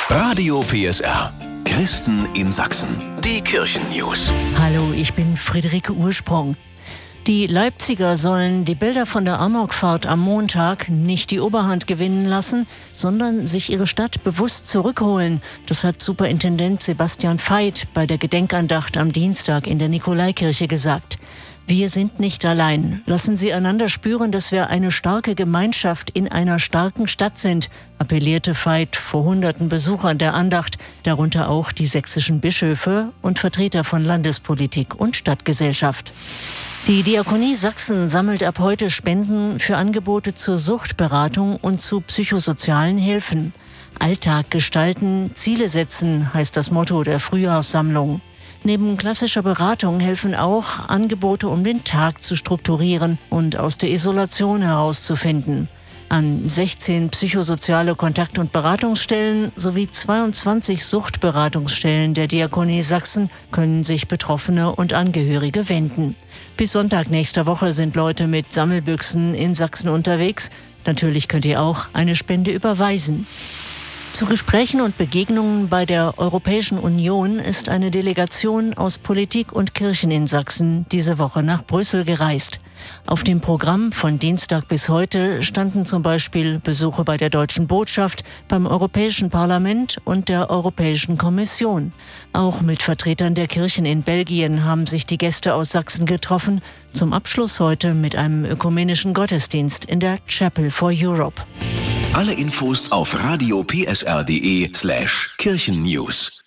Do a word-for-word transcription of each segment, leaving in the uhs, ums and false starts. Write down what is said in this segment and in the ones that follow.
Radio P S R. Christen in Sachsen. Die Kirchennews. Hallo, ich bin Friederike Ursprung. Die Leipziger sollen die Bilder von der Amokfahrt am Montag nicht die Oberhand gewinnen lassen, sondern sich ihre Stadt bewusst zurückholen. Das hat Superintendent Sebastian Veit bei der Gedenkandacht am Dienstag in der Nikolaikirche gesagt. Wir sind nicht allein. Lassen Sie einander spüren, dass wir eine starke Gemeinschaft in einer starken Stadt sind, appellierte Veit vor hunderten Besuchern der Andacht, darunter auch die sächsischen Bischöfe und Vertreter von Landespolitik und Stadtgesellschaft. Die Diakonie Sachsen sammelt ab heute Spenden für Angebote zur Suchtberatung und zu psychosozialen Hilfen. Alltag gestalten, Ziele setzen, heißt das Motto der Frühjahrssammlung. Neben klassischer Beratung helfen auch Angebote, um den Tag zu strukturieren und aus der Isolation herauszufinden. An sechzehn psychosoziale Kontakt- und Beratungsstellen sowie zweiundzwanzig Suchtberatungsstellen der Diakonie Sachsen können sich Betroffene und Angehörige wenden. Bis Sonntag nächster Woche sind Leute mit Sammelbüchsen in Sachsen unterwegs. Natürlich könnt ihr auch eine Spende überweisen. Zu Gesprächen und Begegnungen bei der Europäischen Union ist eine Delegation aus Politik und Kirchen in Sachsen diese Woche nach Brüssel gereist. Auf dem Programm von Dienstag bis heute standen zum Beispiel Besuche bei der Deutschen Botschaft, beim Europäischen Parlament und der Europäischen Kommission. Auch mit Vertretern der Kirchen in Belgien haben sich die Gäste aus Sachsen getroffen. Zum Abschluss heute mit einem ökumenischen Gottesdienst in der Chapel for Europe. Alle Infos auf radio p s r punkt d e slash Kirchennews.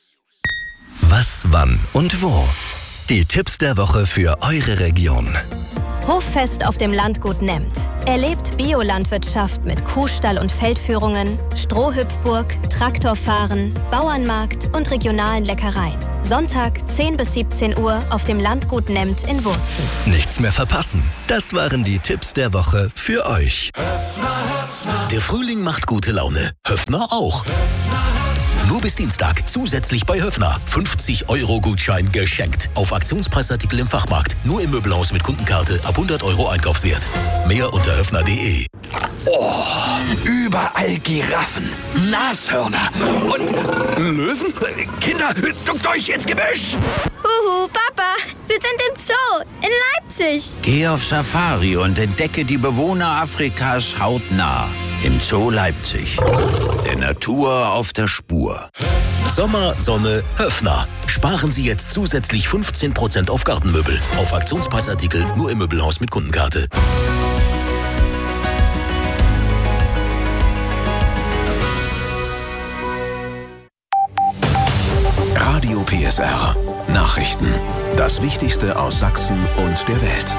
Was, wann und wo? Die Tipps der Woche für eure Region. Hoffest auf dem Landgut Nemmt. Erlebt Biolandwirtschaft mit Kuhstall und Feldführungen, Strohhüpfburg, Traktorfahren, Bauernmarkt und regionalen Leckereien. Sonntag zehn bis siebzehn Uhr auf dem Landgut Nemmt in Wurzen. Nichts mehr verpassen. Das waren die Tipps der Woche für euch. Der Frühling macht gute Laune. Höffner auch. Nur bis Dienstag zusätzlich bei Höffner. fünfzig Euro Gutschein geschenkt. Auf Aktionspreisartikel im Fachmarkt. Nur im Möbelhaus mit Kundenkarte ab hundert Euro Einkaufswert. Mehr unter höffner punkt d e. Oh, überall Giraffen, Nashörner und Löwen. Kinder, duckt euch ins Gebüsch. Huhu, Papa, wir sind im Zoo in Leipzig. Geh auf Safari und entdecke die Bewohner Afrikas hautnah. Im Zoo Leipzig. Der Natur auf der Spur. Sommer, Sonne, Höffner. Sparen Sie jetzt zusätzlich fünfzehn Prozent auf Gartenmöbel. Auf Aktionspreisartikel nur im Möbelhaus mit Kundenkarte. Radio P S R. Nachrichten. Das Wichtigste aus Sachsen und der Welt.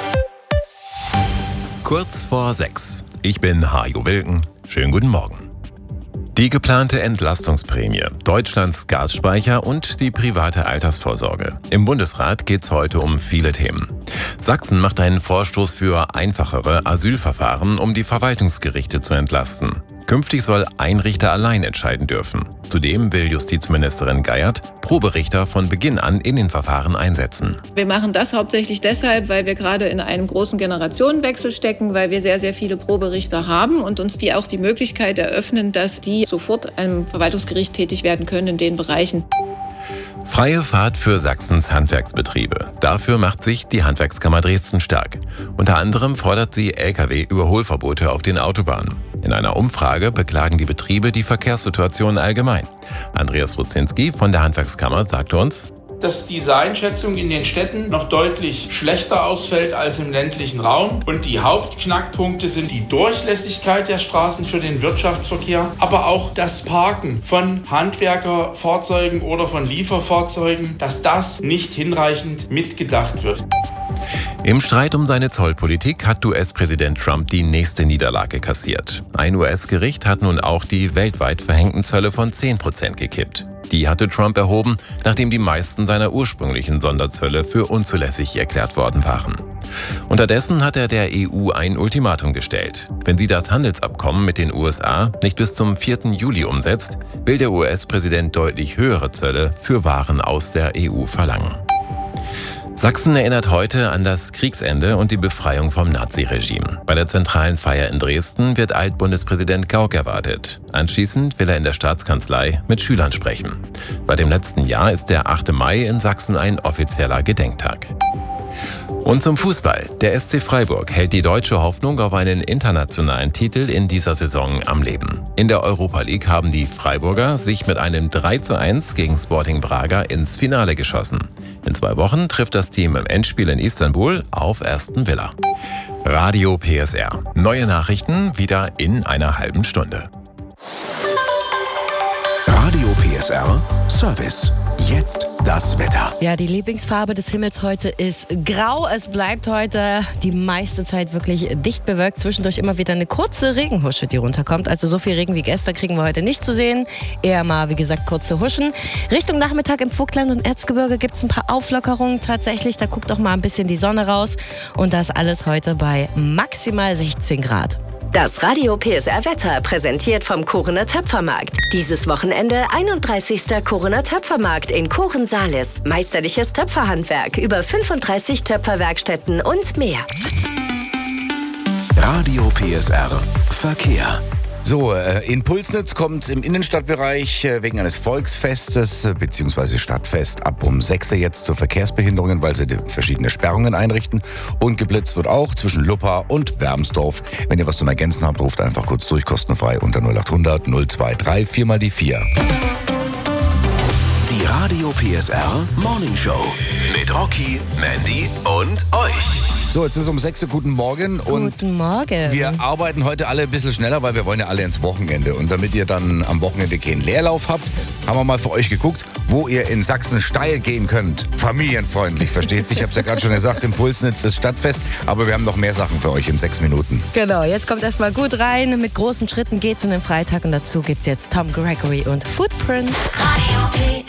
Kurz vor sechs. Ich bin Hajo Wilken. Schönen guten Morgen. Die geplante Entlastungsprämie, Deutschlands Gasspeicher und die private Altersvorsorge. Im Bundesrat geht es heute um viele Themen. Sachsen macht einen Vorstoß für einfachere Asylverfahren, um die Verwaltungsgerichte zu entlasten. Künftig soll ein Richter allein entscheiden dürfen. Zudem will Justizministerin Geiert Proberichter von Beginn an in den Verfahren einsetzen. Wir machen das hauptsächlich deshalb, weil wir gerade in einem großen Generationenwechsel stecken, weil wir sehr, sehr viele Proberichter haben und uns die auch die Möglichkeit eröffnen, dass die sofort am Verwaltungsgericht tätig werden können in den Bereichen. Freie Fahrt für Sachsens Handwerksbetriebe. Dafür macht sich die Handwerkskammer Dresden stark. Unter anderem fordert sie L K W-Überholverbote auf den Autobahnen. In einer Umfrage beklagen die Betriebe die Verkehrssituation allgemein. Andreas Ruzinski von der Handwerkskammer sagte uns, dass diese Einschätzung in den Städten noch deutlich schlechter ausfällt als im ländlichen Raum. Und die Hauptknackpunkte sind die Durchlässigkeit der Straßen für den Wirtschaftsverkehr, aber auch das Parken von Handwerkerfahrzeugen oder von Lieferfahrzeugen, dass das nicht hinreichend mitgedacht wird. Im Streit um seine Zollpolitik hat U S-Präsident Trump die nächste Niederlage kassiert. Ein U S-Gericht hat nun auch die weltweit verhängten Zölle von zehn Prozent gekippt. Die hatte Trump erhoben, nachdem die meisten seiner ursprünglichen Sonderzölle für unzulässig erklärt worden waren. Unterdessen hat er der E U ein Ultimatum gestellt. Wenn sie das Handelsabkommen mit den U S A nicht bis zum vierten Juli umsetzt, will der U S-Präsident deutlich höhere Zölle für Waren aus der E U verlangen. Sachsen erinnert heute an das Kriegsende und die Befreiung vom Naziregime. Bei der zentralen Feier in Dresden wird Altbundespräsident Gauck erwartet. Anschließend will er in der Staatskanzlei mit Schülern sprechen. Seit dem letzten Jahr ist der achte Mai in Sachsen ein offizieller Gedenktag. Und zum Fußball. Der S C Freiburg hält die deutsche Hoffnung auf einen internationalen Titel in dieser Saison am Leben. In der Europa League haben die Freiburger sich mit einem drei zu eins gegen Sporting Braga ins Finale geschossen. In zwei Wochen trifft das Team im Endspiel in Istanbul auf Aston Villa. Radio P S R. Neue Nachrichten wieder in einer halben Stunde. Radio P S R Service. Jetzt das Wetter. Ja, die Lieblingsfarbe des Himmels heute ist grau. Es bleibt heute die meiste Zeit wirklich dicht bewölkt. Zwischendurch immer wieder eine kurze Regenhusche, die runterkommt. Also so viel Regen wie gestern kriegen wir heute nicht zu sehen. Eher mal, wie gesagt, kurze Huschen. Richtung Nachmittag im Vogtland und Erzgebirge gibt es ein paar Auflockerungen tatsächlich. Da guckt auch mal ein bisschen die Sonne raus. Und das alles heute bei maximal sechzehn Grad. Das Radio P S R Wetter präsentiert vom Korener Töpfermarkt. Dieses Wochenende einunddreißigster Korener Töpfermarkt in Koren-Salis. Meisterliches Töpferhandwerk, über fünfunddreißig Töpferwerkstätten und mehr. Radio P S R Verkehr. So, in Pulsnitz kommt im Innenstadtbereich wegen eines Volksfestes bzw. Stadtfest ab um sechs Uhr jetzt zu Verkehrsbehinderungen, weil sie verschiedene Sperrungen einrichten. Und geblitzt wird auch zwischen Luppa und Wermsdorf. Wenn ihr was zum Ergänzen habt, ruft einfach kurz durch, kostenfrei unter null acht hundert null zwei drei vier mal die vier. Die Radio P S R Morning Show mit Rocky, Mandy und euch. So, jetzt ist es um sechs Uhr, guten Morgen. Und guten Morgen. Wir arbeiten heute alle ein bisschen schneller, weil wir wollen ja alle ins Wochenende. Und damit ihr dann am Wochenende keinen Leerlauf habt, haben wir mal für euch geguckt, wo ihr in Sachsen steil gehen könnt. Familienfreundlich, versteht sich. Ich habe es ja gerade schon gesagt, im Pulsnitz ist Stadtfest. Aber wir haben noch mehr Sachen für euch in sechs Minuten. Genau, jetzt kommt erstmal gut rein. Mit großen Schritten geht's in den Freitag. Und dazu gibt's jetzt Tom Gregory und Footprints. Radio P